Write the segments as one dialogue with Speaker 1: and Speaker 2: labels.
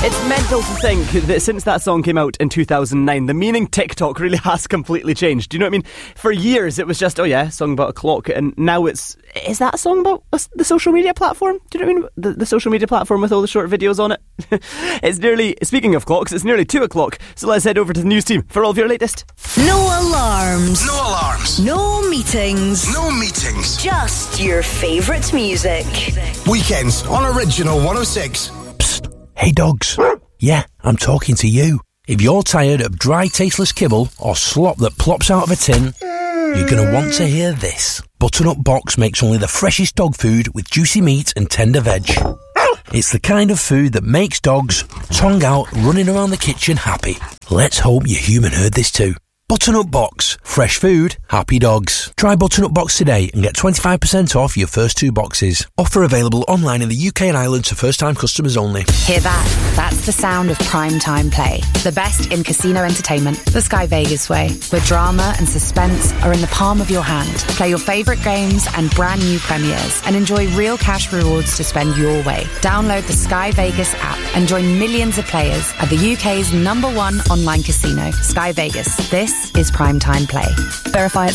Speaker 1: It's mental to think that since that song came out in 2009, the meaning TikTok really has completely changed. Do you know what I mean? For years it was just, oh yeah, song about a clock, and now is that a song about the social media platform? Do you know what I mean? The social media platform with all the short videos on it. Speaking of clocks, it's nearly 2 o'clock, so let's head over to the news team for all of your latest.
Speaker 2: No alarms.
Speaker 3: No alarms.
Speaker 2: No meetings.
Speaker 3: No meetings.
Speaker 2: Just your favourite music.
Speaker 3: Weekends on Original 106.
Speaker 4: Psst. Hey dogs. Yeah, I'm talking to you. If you're tired of dry, tasteless kibble or slop that plops out of a tin, you're going to want to hear this. Butternut Box makes only the freshest dog food with juicy meat and tender veg. It's the kind of food that makes dogs, tongue out, running around the kitchen happy. Let's hope your human heard this too. Butternut Box. Fresh food, happy dogs. Try Butternut Box today and get 25% off your first 2 boxes. Offer available online in the UK and Ireland to first-time customers only.
Speaker 5: Hear that? That's the sound of prime time play. The best in casino entertainment. The Sky Vegas way, where drama and suspense are in the palm of your hand. Play your favourite games and brand new premieres and enjoy real cash rewards to spend your way. Download the Sky Vegas app and join millions of players at the UK's #1 online casino, Sky Vegas. This is primetime play.
Speaker 6: Verify at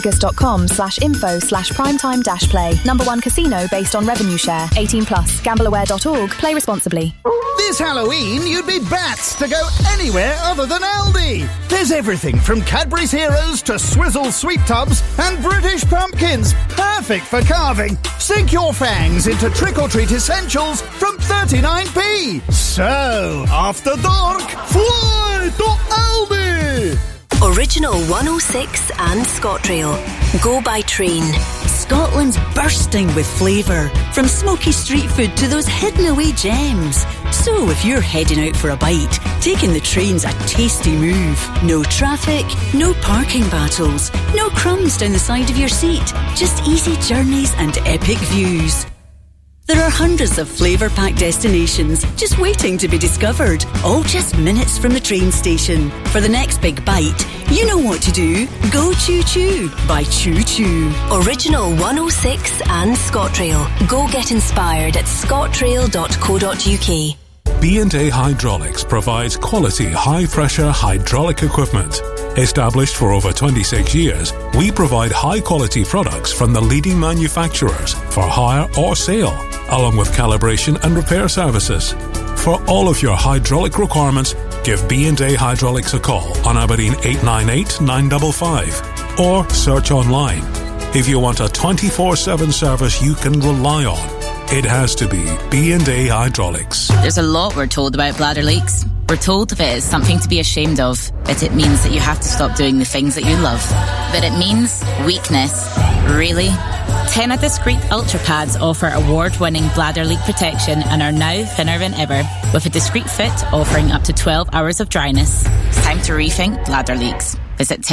Speaker 6: skyvegas.com/info/primetime-play. #1 casino based on revenue share. 18+. Gambleaware.org. Play responsibly.
Speaker 7: This Halloween, you'd be bats to go anywhere other than Aldi. There's everything from Cadbury's Heroes to Swizzle Sweet Tubs and British pumpkins. Perfect for carving. Sink your fangs into trick-or-treat essentials from 39p. So, after dark, fly to Aldi.
Speaker 2: Original 106 and ScotRail. Go by train.
Speaker 8: Scotland's bursting with flavour, from smoky street food to those hidden away gems. So if you're heading out for a bite, taking the train's a tasty move. No traffic, no parking battles, no crumbs down the side of your seat. Just easy journeys and epic views. There are hundreds of flavour-packed destinations just waiting to be discovered, all just minutes from the train station. For the next big bite, you know what to do. Go Choo Choo by Choo Choo.
Speaker 2: Original 106 and ScotRail. Go get inspired at scotrail.co.uk.
Speaker 9: B&A Hydraulics provides quality high-pressure hydraulic equipment. Established for over 26 years, we provide high-quality products from the leading manufacturers for hire or sale, along with calibration and repair services. For all of your hydraulic requirements, give B&A Hydraulics a call on Aberdeen 898 955 or search online. If you want a 24/7 service you can rely on, it has to be B&A Hydraulics.
Speaker 10: There's a lot we're told about bladder leaks. We're told that it's something to be ashamed of, that it means that you have to stop doing the things that you love. That it means weakness. Really? Tena Discreet Ultra Pads offer award-winning bladder leak protection and are now thinner than ever, with a discreet fit offering up to 12 hours of dryness. It's time to rethink bladder leaks. Visit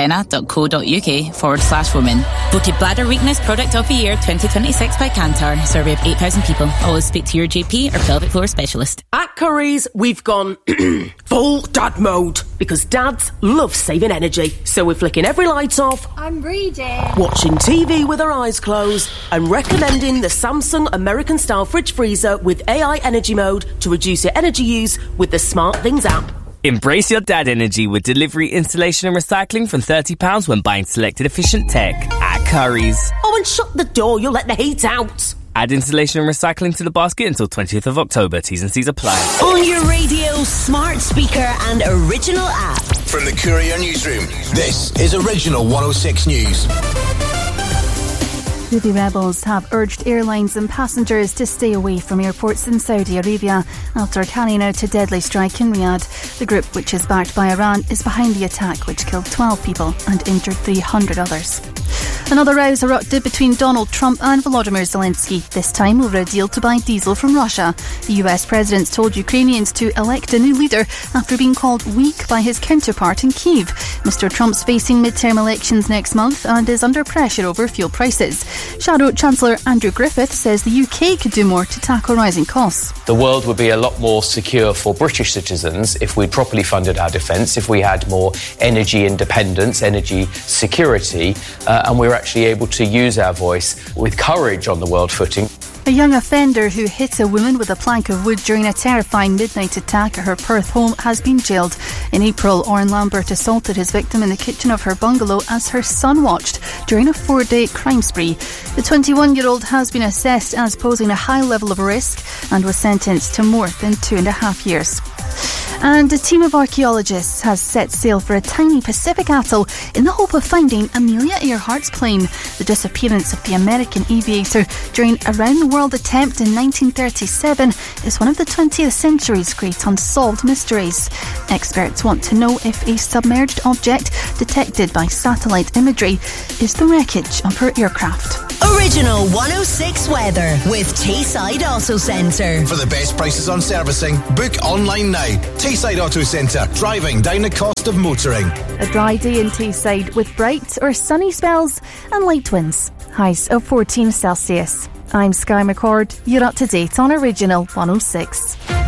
Speaker 10: tena.co.uk/women. Voted Bladder Weakness Product of the Year 2026 by Kantar. Survey of 8,000 people. Always speak to your GP or pelvic floor specialist.
Speaker 11: At Currys, we've gone full dad mode because dads love saving energy. So we're flicking every light off.
Speaker 12: I'm reading.
Speaker 11: Watching TV with our eyes closed and recommending the Samsung American-style fridge freezer with AI energy mode to reduce your energy use with the SmartThings app.
Speaker 13: Embrace your dad energy with delivery, installation and recycling from £30 when buying selected efficient tech at Currys.
Speaker 11: Oh, and shut the door, you'll let the heat out.
Speaker 13: Add installation and recycling to the basket until 20th of October. T's and C's apply.
Speaker 2: On your radio, smart speaker and original app.
Speaker 3: From the Courier Newsroom, this is Original 106 News.
Speaker 14: Houthi rebels have urged airlines and passengers to stay away from airports in Saudi Arabia after carrying out a deadly strike in Riyadh. The group, which is backed by Iran, is behind the attack, which killed 12 people and injured 300 others. Another rows erupted between Donald Trump and Volodymyr Zelensky, this time over a deal to buy diesel from Russia. The US president told Ukrainians to elect a new leader after being called weak by his counterpart in Kyiv. Mr. Trump's facing midterm elections next month and is under pressure over fuel prices. Shadow Chancellor Andrew Griffith says the UK could do more to tackle rising costs.
Speaker 15: The world would be a lot more secure for British citizens if we properly funded our defence, if we had more energy independence, energy security, and we were actually able to use our voice with courage on the world footing.
Speaker 14: A young offender who hit a woman with a plank of wood during a terrifying midnight attack at her Perth home has been jailed. In April, Orrin Lambert assaulted his victim in the kitchen of her bungalow as her son watched during a 4-day crime spree. The 21-year-old has been assessed as posing a high level of risk and was sentenced to more than 2.5 years. And a team of archaeologists has set sail for a tiny Pacific atoll in the hope of finding Amelia Earhart's plane. The disappearance of the American aviator during a round-the-world attempt in 1937 is one of the 20th century's great unsolved mysteries. Experts want to know if a submerged object detected by satellite imagery is the wreckage of her aircraft.
Speaker 2: Original 106 weather with Tayside Auto Centre.
Speaker 3: For the best prices on servicing, book online now. Tayside Auto Centre, driving down the cost of motoring.
Speaker 14: A dry day in Tayside with bright or sunny spells and light winds. Highs of 14 Celsius. I'm Sky McCord. You're up to date on Original 106.